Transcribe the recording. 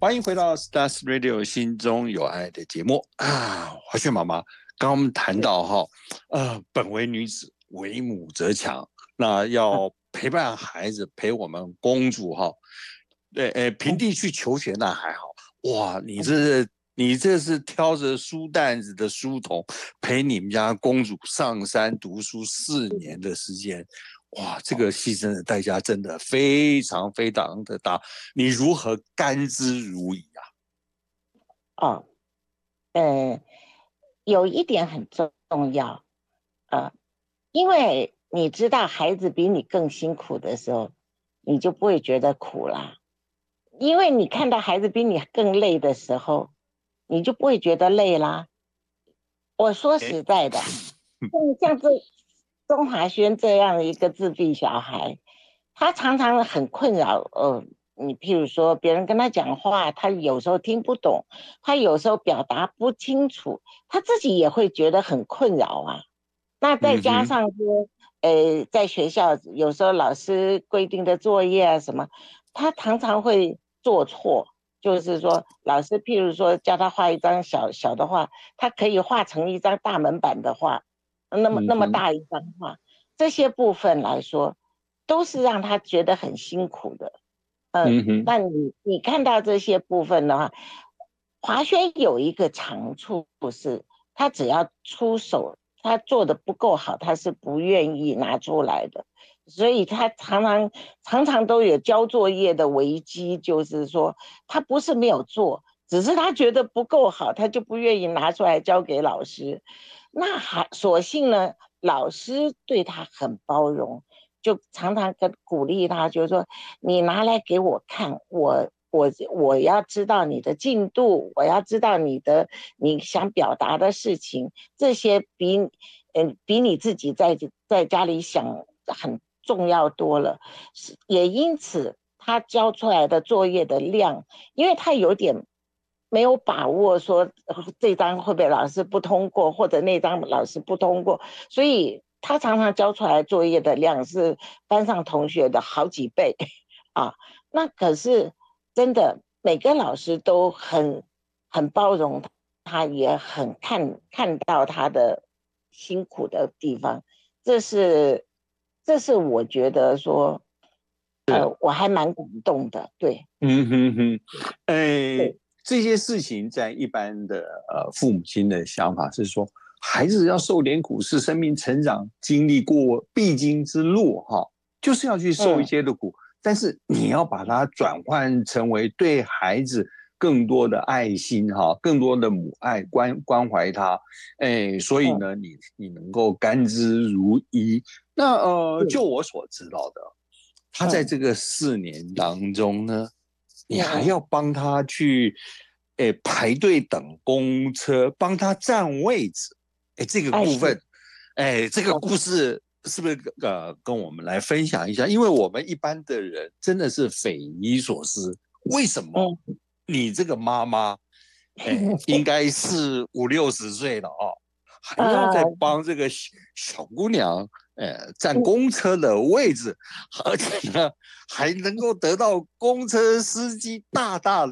欢迎回到 Stars Radio 心中有爱的节目啊，华萱妈妈，刚刚我们谈到本为女子，为母则强，那要陪伴孩子，陪我们公主对，平地去求学那还好，哇，你这是挑着书担子的书童，陪你们家公主上山读书4年的时间。哇，这个牺牲的代价真的非常非常的大，你如何甘之如饴啊？ 哦，呃，有一点很重要，呃，因为你知道孩子比你更辛苦的时候，你就不会觉得苦啦。因为你看到孩子比你更累的时候，你就不会觉得累啦。我说实在的，像这钟华轩这样的一个自闭小孩，他常常很困扰。你譬如说，别人跟他讲话，他有时候听不懂，他有时候表达不清楚，他自己也会觉得很困扰啊。那再加上说，在学校有时候老师规定的作业啊什么，他常常会做错。就是说，老师譬如说叫他画一张小小的画，他可以画成一张大门板的画，那么大一张画，这些部分来说，都是让他觉得很辛苦的。那你看到这些部分的话，华轩有一个长处是，他只要出手，他做的不够好，他是不愿意拿出来的，所以他常常都有交作业的危机，就是说他不是没有做，只是他觉得不够好，他就不愿意拿出来交给老师。那还所幸呢，老师对他很包容，就常常鼓励他，就是说你拿来给我看，我要知道你的进度，我要知道你想表达的事情，这些比你自己在家里想很重要多了。也因此他交出来的作业的量，因为他有点没有把握说这张会被老师不通过，或者那张老师不通过，所以他常常交出来作业的量是班上同学的好几倍啊。那可是真的每个老师都很包容他，也很看到他的辛苦的地方。这是我觉得说，我还蛮感动的。对。 嗯哼哼，哎， 对。 这些事情在一般的父母亲的想法是说，孩子要受点苦，是生命成长经历过必经之路就是要去受一些的苦，但是你要把它转换成为对孩子更多的爱心更多的母爱关怀他，所以呢，你能够甘之如饴。那就我所知道的，他在这个4年当中呢。你还要帮他去，排队等公车，帮他占位置，这个部分，这个故事是不是跟我们来分享一下？因为我们一般的人真的是匪夷所思，为什么你这个妈妈，应该是50、60岁了还要再帮这个小姑娘，占公车的位置，而且呢，还能够得到公车司机大大的